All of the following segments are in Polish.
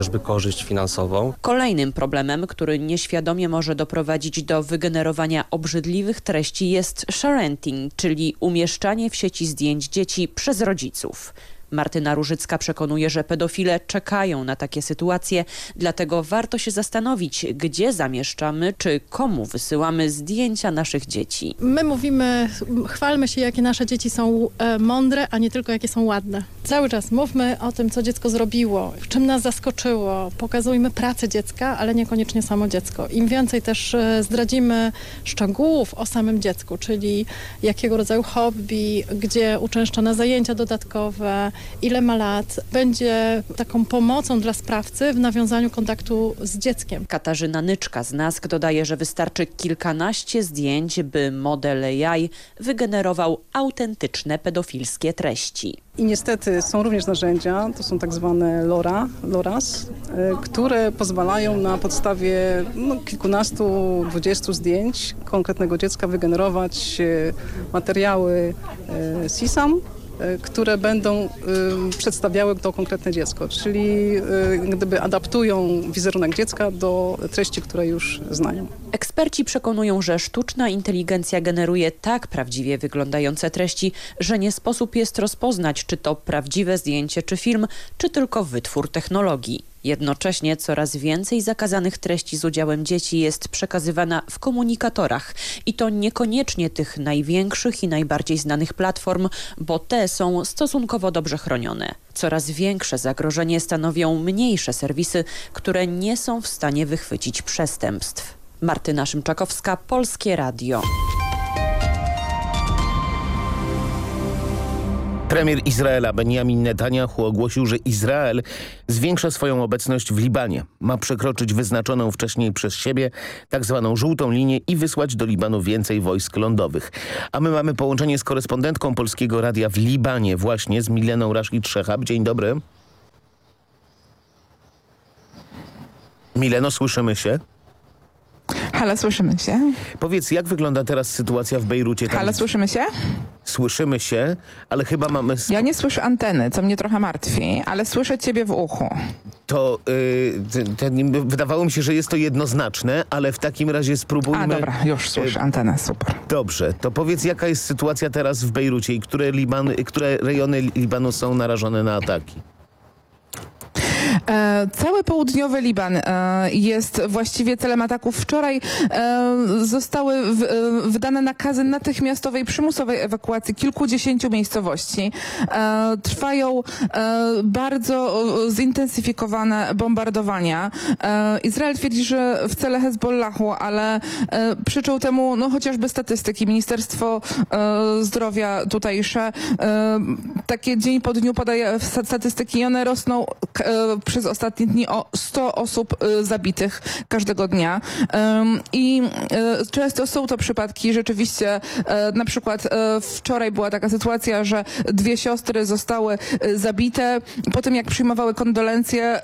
chociażby korzyść finansową. Kolejnym problemem, który nieświadomie może doprowadzić do wygenerowania obrzydliwych treści, jest sharenting, czyli umieszczanie w sieci zdjęć dzieci przez rodziców. Martyna Różycka przekonuje, że pedofile czekają na takie sytuacje, dlatego warto się zastanowić, gdzie zamieszczamy czy komu wysyłamy zdjęcia naszych dzieci. My mówimy, chwalmy się, jakie nasze dzieci są mądre, a nie tylko jakie są ładne. Cały czas mówmy o tym, co dziecko zrobiło, czym nas zaskoczyło. Pokazujmy pracę dziecka, ale niekoniecznie samo dziecko. Im więcej też zdradzimy szczegółów o samym dziecku, czyli jakiego rodzaju hobby, gdzie uczęszcza na zajęcia dodatkowe, ile ma lat, będzie taką pomocą dla sprawcy w nawiązaniu kontaktu z dzieckiem. Katarzyna Nyczka z NASK dodaje, że wystarczy kilkanaście zdjęć, by model AI wygenerował autentyczne pedofilskie treści. I niestety są również narzędzia, to są tak zwane LoRa's, które pozwalają na podstawie kilkunastu, 20 zdjęć konkretnego dziecka wygenerować materiały CSAM, które będą przedstawiały to konkretne dziecko, czyli gdyby adaptują wizerunek dziecka do treści, które już znają. Eksperci przekonują, że sztuczna inteligencja generuje tak prawdziwie wyglądające treści, że nie sposób jest rozpoznać, czy to prawdziwe zdjęcie, czy film, czy tylko wytwór technologii. Jednocześnie coraz więcej zakazanych treści z udziałem dzieci jest przekazywana w komunikatorach i to niekoniecznie tych największych i najbardziej znanych platform, bo te są stosunkowo dobrze chronione. Coraz większe zagrożenie stanowią mniejsze serwisy, które nie są w stanie wychwycić przestępstw. Martyna Szymczakowska, Polskie Radio. Premier Izraela Benjamin Netanyahu ogłosił, że Izrael zwiększa swoją obecność w Libanie. Ma przekroczyć wyznaczoną wcześniej przez siebie tak zwaną żółtą linię i wysłać do Libanu więcej wojsk lądowych. A my mamy połączenie z korespondentką Polskiego Radia w Libanie właśnie, z Mileną Rashid-Szehab. Dzień dobry. Mileno, słyszymy się? Halo, słyszymy się. Powiedz, jak wygląda teraz sytuacja w Bejrucie? Halo, słyszymy się? Słyszymy się, ale chyba mamy... Ja nie słyszę anteny, co mnie trochę martwi, ale słyszę ciebie w uchu. To wydawało mi się, że jest to jednoznaczne, ale w takim razie spróbujmy... A dobra, już słyszę antenę, super. Dobrze, to powiedz, jaka jest sytuacja teraz w Bejrucie i które rejony Libanu są narażone na ataki? Cały południowy Liban jest właściwie celem ataków. Wczoraj zostały wydane nakazy natychmiastowej, przymusowej ewakuacji kilkudziesięciu miejscowości. Trwają bardzo zintensyfikowane bombardowania. Izrael twierdzi, że w cele Hezbollahu, ale przyczą temu chociażby statystyki. Ministerstwo Zdrowia tutejsze takie dzień po dniu podaje statystyki i one rosną przez ostatnie dni o 100 osób zabitych każdego dnia. I często są to przypadki rzeczywiście, na przykład wczoraj była taka sytuacja, że 2 siostry zostały zabite po tym, jak przyjmowały kondolencje,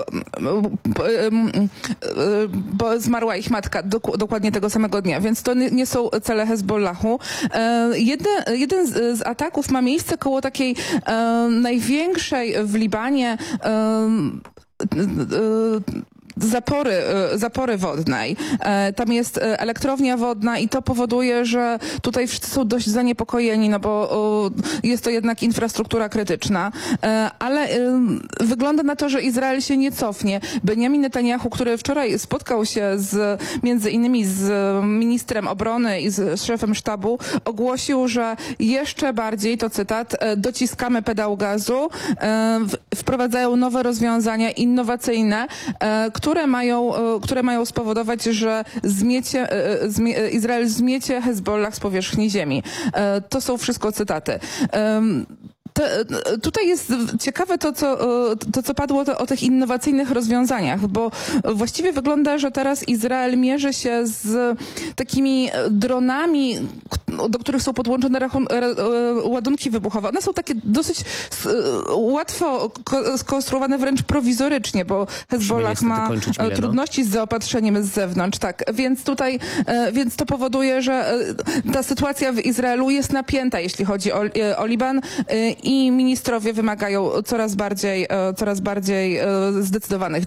bo zmarła ich matka dokładnie tego samego dnia, więc to nie są cele Hezbollahu. Jeden z ataków ma miejsce koło takiej największej w Libanie zapory wodnej. Tam jest elektrownia wodna i to powoduje, że tutaj wszyscy są dość zaniepokojeni, bo jest to jednak infrastruktura krytyczna. Ale wygląda na to, że Izrael się nie cofnie. Benjamin Netanyahu, który wczoraj spotkał się między innymi z ministrem obrony i z szefem sztabu, ogłosił, że jeszcze bardziej, to cytat, dociskamy pedał gazu, wprowadzają nowe rozwiązania innowacyjne, które mają spowodować, że Izrael zmiecie Hezbollah z powierzchni ziemi. To są wszystko cytaty. Tutaj jest ciekawe to, co padło o tych innowacyjnych rozwiązaniach, bo właściwie wygląda, że teraz Izrael mierzy się z takimi dronami, do których są podłączone ładunki wybuchowe. One są takie dosyć łatwo skonstruowane wręcz prowizorycznie, bo Hezbollah ma trudności z zaopatrzeniem z zewnątrz. Tak, więc tutaj, więc to powoduje, że ta sytuacja w Izraelu jest napięta, jeśli chodzi o Liban i ministrowie wymagają coraz bardziej zdecydowanych